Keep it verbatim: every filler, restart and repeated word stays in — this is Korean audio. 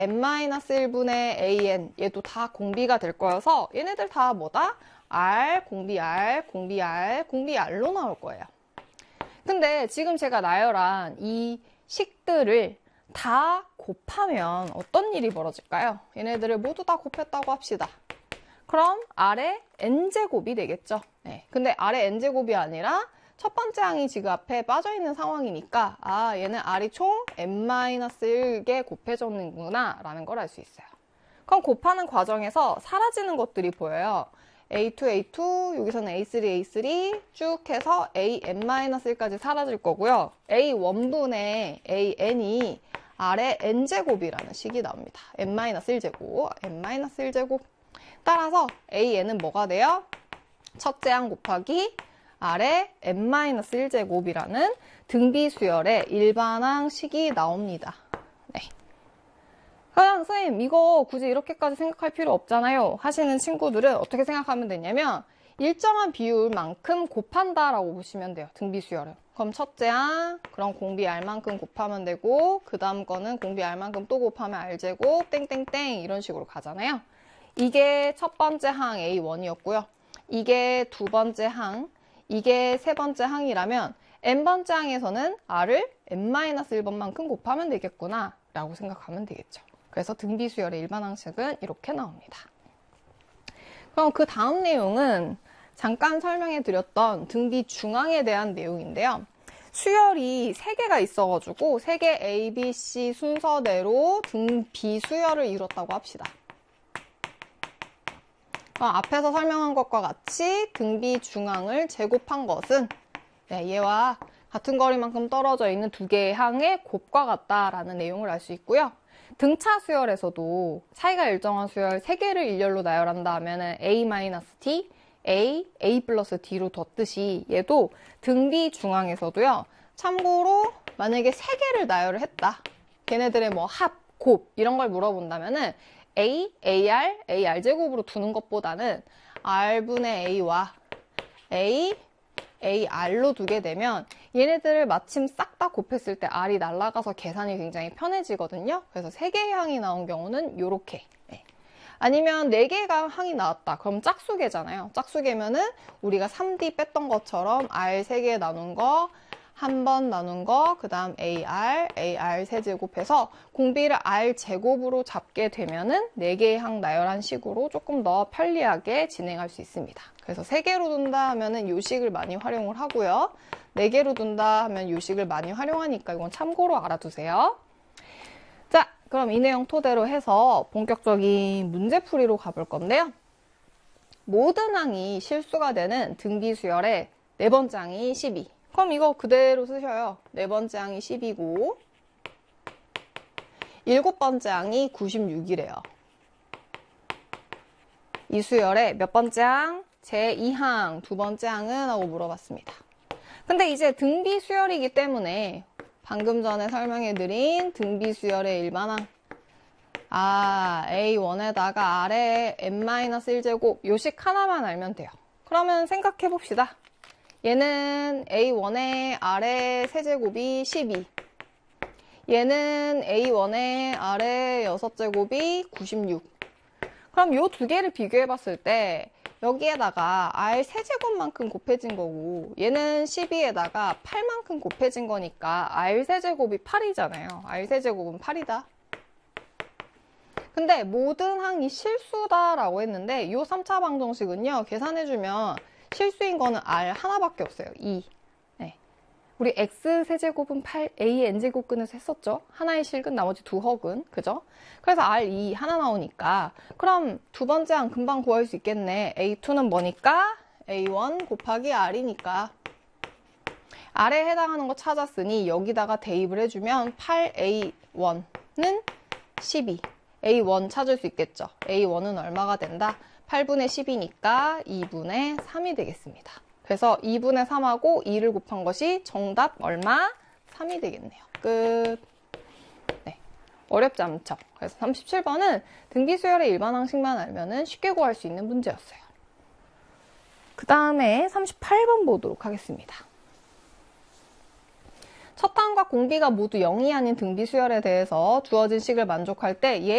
엔 분의 에이엔 얘도 다 공비가 될 거여서 얘네들 다 뭐다? R, 공비 R, 공비 R, 공비 R로 나올 거예요. 근데 지금 제가 나열한 이 식들을 다 곱하면 어떤 일이 벌어질까요? 얘네들을 모두 다 곱했다고 합시다. 그럼 R의 n제곱이 되겠죠. 네. 근데 R의 n제곱이 아니라 첫 번째 항이 지금 앞에 빠져있는 상황이니까 아 얘는 R이 총 엔 마이너스 일에 곱해졌는구나 라는 걸 알 수 있어요. 그럼 곱하는 과정에서 사라지는 것들이 보여요. 에이 투, 에이 투, 여기서는 에이 쓰리, 에이 쓰리 쭉 해서 에이엔 마이너스 일까지 사라질 거고요. 에이 원 분의 에이엔이 R의 n제곱이라는 식이 나옵니다. 엔 마이너스 일 제곱, 엔 마이너스 일 제곱. 따라서 에이엔은 뭐가 돼요? 첫째 항 곱하기 R의 엔 마이너스 일 제곱이라는 등비수열의 일반항식이 나옵니다. 네. 그냥 선생님 이거 굳이 이렇게까지 생각할 필요 없잖아요 하시는 친구들은 어떻게 생각하면 되냐면 일정한 비율만큼 곱한다라고 보시면 돼요. 등비수열을. 그럼 첫째 항 그럼 공비 R만큼 곱하면 되고 그 다음 거는 공비 R만큼 또 곱하면 R제곱 땡땡땡 이런 식으로 가잖아요. 이게 첫 번째 항 에이 원이었고요. 이게 두 번째 항, 이게 세 번째 항이라면 n번째 항에서는 R을 엔 마이너스 일 번만큼 곱하면 되겠구나 라고 생각하면 되겠죠. 그래서 등비수열의 일반항식은 이렇게 나옵니다. 그럼 그 다음 내용은 잠깐 설명해 드렸던 등비 중항에 대한 내용인데요. 수열이 세 개가 있어가지고 세 개 A, B, C 순서대로 등비 수열을 이뤘다고 합시다. 그럼 앞에서 설명한 것과 같이 등비 중항을 제곱한 것은 네, 얘와 같은 거리만큼 떨어져 있는 두 개의 항의 곱과 같다라는 내용을 알 수 있고요. 등차 수열에서도 사이가 일정한 수열 세 개를 일렬로 나열한다 하면 A-T, A, A 플러스 D로 뒀듯이 얘도 등비 중항에서도요. 참고로 만약에 세 개를 나열을 했다. 걔네들의 뭐 합, 곱 이런 걸 물어본다면은 A, 에이알, 에이알제곱으로 두는 것보다는 R분의 A와 A, 에이알로 두게 되면 얘네들을 마침 싹 다 곱했을 때 R이 날아가서 계산이 굉장히 편해지거든요. 그래서 세 개의 항이 나온 경우는 이렇게. 네. 아니면 네 개가 항이 나왔다. 그럼 짝수계잖아요. 짝수계면은 우리가 삼 디 뺐던 것처럼 R 세 개 나눈 거, 한 번 나눈 거, 그 다음 에이알, 에이알 세제곱해서 공비를 R제곱으로 잡게 되면은 네 개의 항 나열한 식으로 조금 더 편리하게 진행할 수 있습니다. 그래서 세 개로 둔다 하면은 요 식을 많이 활용을 하고요. 네 개로 둔다 하면 요 식을 많이 활용하니까 이건 참고로 알아두세요. 자, 그럼 이 내용 토대로 해서 본격적인 문제풀이로 가볼 건데요. 모든 항이 실수가 되는 등비수열의 네 번째 항이 십이. 그럼 이거 그대로 쓰셔요. 네 번째 항이 십이고 일곱 번째 항이 구십육이래요. 이 수열의 몇 번째 항? 제이 항, 두 번째 항은? 하고 물어봤습니다. 근데 이제 등비 수열이기 때문에 방금 전에 설명해드린 등비 수열의 일반항 아, 에이 원에다가 R에 엔 마이너스 일 제곱 요식 하나만 알면 돼요. 그러면 생각해봅시다. 얘는 에이 원에 R의 세제곱이 십이. 얘는 에이 원에 R의 여섯 제곱이 구십육. 그럼 요 두 개를 비교해봤을 때 여기에다가 R 세제곱만큼 곱해진 거고 얘는 십이에다가 팔만큼 곱해진 거니까 R 세제곱이 팔이잖아요. R 세제곱은 팔이다. 근데 모든 항이 실수다라고 했는데 이 삼 차 방정식은요. 계산해주면 실수인 거는 R 하나밖에 없어요. 이. 네. 우리 X 세제곱은 팔, A n제곱근에서 했었죠. 하나의 실근, 나머지 두 허근. 그죠? 그래서 R 이 하나 나오니까 그럼 두 번째 항 금방 구할 수 있겠네. 에이 투는 뭐니까? 에이 원 곱하기 R이니까. R에 해당하는 거 찾았으니 여기다가 대입을 해주면 팔 에이 원은 십이. 에이 원 찾을 수 있겠죠. 에이 원은 얼마가 된다? 팔분의 십이니까 이분의 삼이 되겠습니다. 그래서 이분의 삼하고 이를 곱한 것이 정답 얼마? 삼이 되겠네요. 끝. 네. 어렵지 않죠? 그래서 삼십칠 번은 등비수열의 일반항식만 알면 쉽게 구할 수 있는 문제였어요. 그 다음에 삼십팔 번 보도록 하겠습니다. 첫 항과 공비가 모두 영이 아닌 등비수열에 대해서 주어진 식을 만족할 때 얘